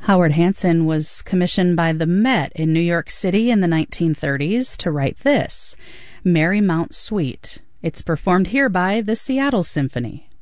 Howard Hanson was commissioned by the Met in New York City in the 1930s to write this, Merry Mount Suite. It's performed here by the Seattle Symphony.